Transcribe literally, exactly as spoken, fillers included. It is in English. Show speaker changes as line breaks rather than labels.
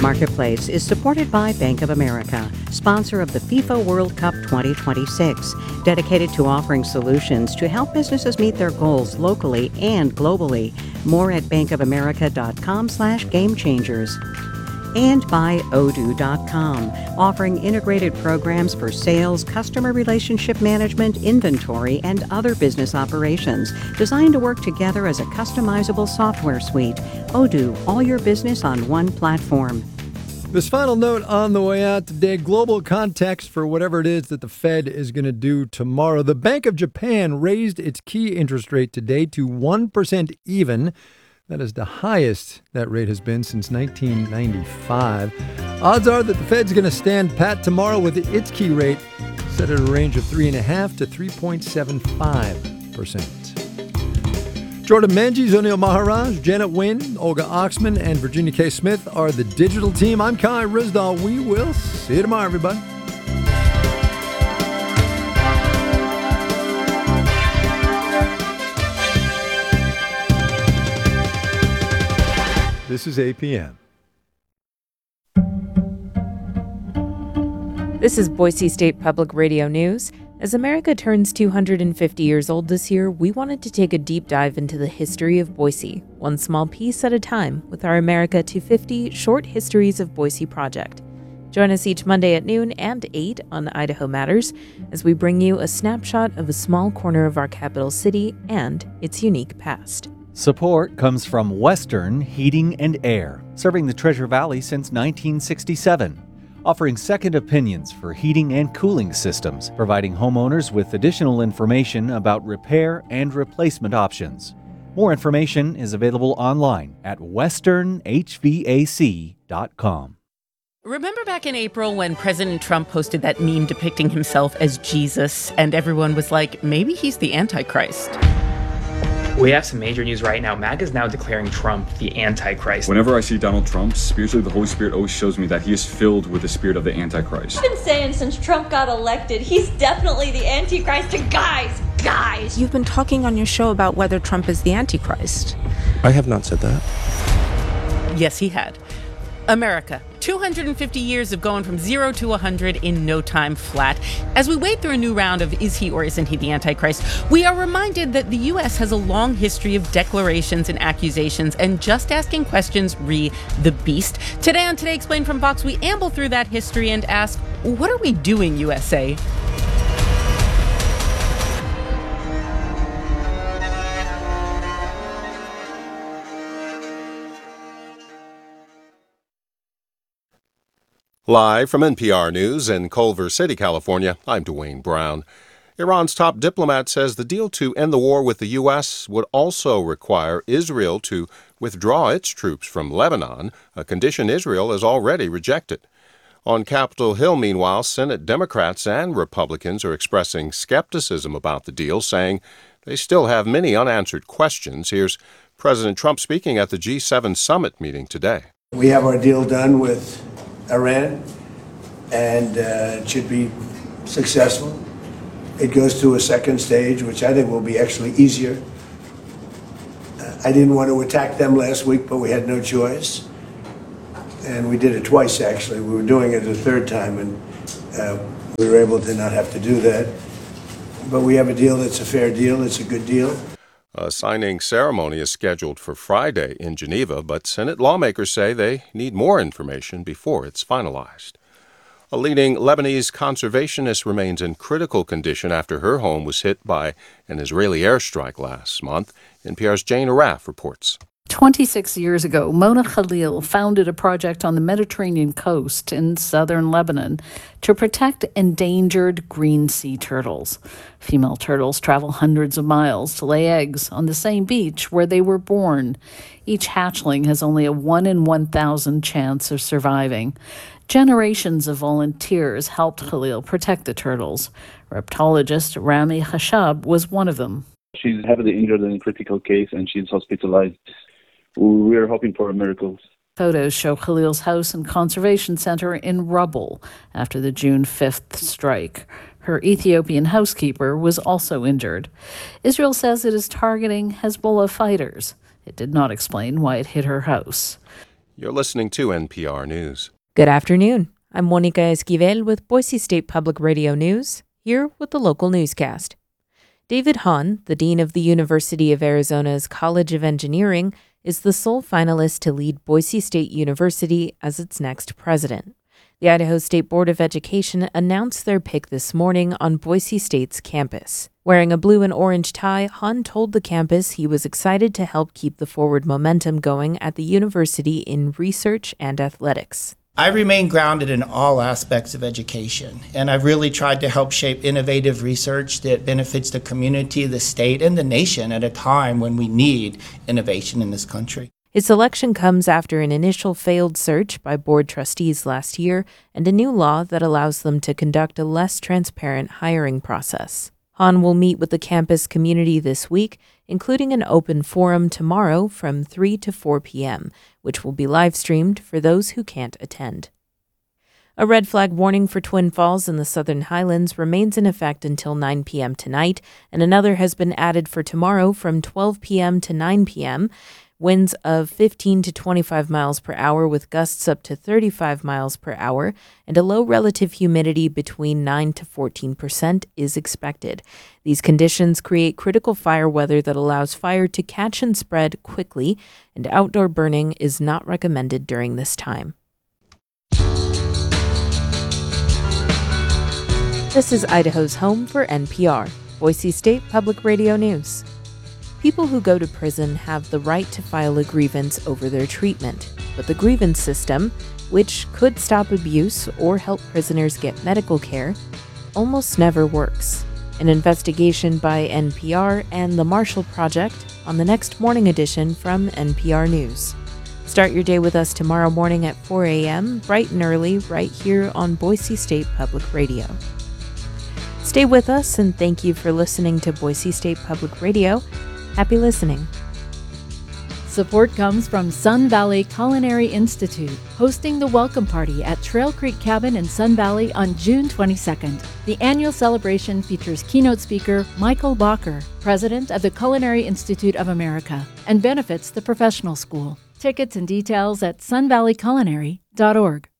Marketplace is supported by Bank of America, sponsor of the FIFA World Cup twenty twenty-six, dedicated to offering solutions to help businesses meet their goals locally and globally. More at bankofamerica.com slash game changers. And by Odoo dot com, offering integrated programs for sales, customer relationship management, inventory, and other business operations, designed to work together as a customizable software suite. Odoo, all your business on one platform.
This final note on the way out today, global context for whatever it is that the Fed is going to do tomorrow. The Bank of Japan raised its key interest rate today to one percent even. That is the highest that rate has been since nineteen ninety-five. Odds are that the Fed's going to stand pat tomorrow with its key rate set at a range of three point five to three point seven five percent. Jordan Menges, O'Neill Maharaj, Janet Wynn, Olga Oxman, and Virginia K. Smith are the digital team. I'm Kai Rizdal. We will see you tomorrow, everybody. This is A P M.
This is Boise State Public Radio News. As America turns two hundred fifty years old this year, we wanted to take a deep dive into the history of Boise, one small piece at a time, with our America two fifty Short Histories of Boise project. Join us each Monday at noon and eight on Idaho Matters as we bring you a snapshot of a small corner of our capital city and its unique past.
Support comes from Western Heating and Air, serving the Treasure Valley since nineteen sixty-seven. Offering second opinions for heating and cooling systems, providing homeowners with additional information about repair and replacement options. More information is available online at western h v a c dot com.
Remember back in April when President Trump posted that meme depicting himself as Jesus, and everyone was like, maybe he's the Antichrist?
We have some major news right now. MAGA is now declaring Trump the Antichrist.
Whenever I see Donald Trump, spiritually, the Holy Spirit always shows me that he is filled with the spirit of the Antichrist.
I've been saying since Trump got elected, he's definitely the Antichrist. And guys, guys!
You've been talking on your show about whether Trump is the Antichrist.
I have not said that.
Yes, he had. America, two hundred fifty years of going from zero to one hundred in no time flat. As we wade through a new round of is he or isn't he the Antichrist, we are reminded that the U S has a long history of declarations and accusations and just asking questions re the beast. Today on Today Explained from Fox, we amble through that history and ask, what are we doing, U S A?
Live from N P R News in Culver City, California, I'm Dwayne Brown. Iran's top diplomat says the deal to end the war with the U S would also require Israel to withdraw its troops from Lebanon, a condition Israel has already rejected. On Capitol Hill, meanwhile, Senate Democrats and Republicans are expressing skepticism about the deal, saying they still have many unanswered questions. Here's President Trump speaking at the G seven summit meeting today.
We have our deal done with Iran, and uh, it should be successful. It goes to a second stage, which I think will be actually easier. Uh, I didn't want to attack them last week, but we had no choice. And we did it twice, actually. We were doing it a third time, and uh, we were able to not have to do that. But we have a deal that's a fair deal. It's a good deal.
A signing ceremony is scheduled for Friday in Geneva, but Senate lawmakers say they need more information before it's finalized. A leading Lebanese conservationist remains in critical condition after her home was hit by an Israeli airstrike last month. N P R's Jane Araf reports.
twenty-six years ago, Mona Khalil founded a project on the Mediterranean coast in southern Lebanon to protect endangered green sea turtles. Female turtles travel hundreds of miles to lay eggs on the same beach where they were born. Each hatchling has only a one in one thousand chance of surviving. Generations of volunteers helped Khalil protect the turtles. Reptologist Rami Khashab was one of them.
She's heavily injured in a critical case and she's hospitalized. We're hoping for a miracle.
Photos show Khalil's house and conservation center in rubble after the June fifth strike. Her Ethiopian housekeeper was also injured. Israel says it is targeting Hezbollah fighters. It did not explain why it hit her house.
You're listening to N P R News.
Good afternoon. I'm Monica Esquivel with Boise State Public Radio News, here with the local newscast. David Hahn, the dean of the University of Arizona's College of Engineering, is the sole finalist to lead Boise State University as its next president. The Idaho State Board of Education announced their pick this morning on Boise State's campus. Wearing a blue and orange tie, Hahn told the campus he was excited to help keep the forward momentum going at the university in research and athletics.
I remain grounded in all aspects of education, and I've really tried to help shape innovative research that benefits the community, the state, and the nation at a time when we need innovation in this country.
His selection comes after an initial failed search by board trustees last year and a new law that allows them to conduct a less transparent hiring process. Hahn will meet with the campus community this week, including an open forum tomorrow from three to four p.m., which will be live-streamed for those who can't attend. A red flag warning for Twin Falls in the Southern Highlands remains in effect until nine p.m. tonight, and another has been added for tomorrow from twelve p.m. to nine p.m., Winds of fifteen to twenty-five miles per hour with gusts up to thirty-five miles per hour, and a low relative humidity between nine to fourteen percent is expected. These conditions create critical fire weather that allows fire to catch and spread quickly, and outdoor burning is not recommended during this time. This is Idaho's home for N P R, Boise State Public Radio News. People who go to prison have the right to file a grievance over their treatment, but the grievance system, which could stop abuse or help prisoners get medical care, almost never works. An investigation by N P R and the Marshall Project on the next morning edition from N P R News. Start your day with us tomorrow morning at four a.m., bright and early, right here on Boise State Public Radio. Stay with us, and thank you for listening to Boise State Public Radio. Happy listening.
Support comes from Sun Valley Culinary Institute, hosting the Welcome Party at Trail Creek Cabin in Sun Valley on June twenty-second. The annual celebration features keynote speaker Michael Bacher, president of the Culinary Institute of America, and benefits the professional school. Tickets and details at sun valley culinary dot org.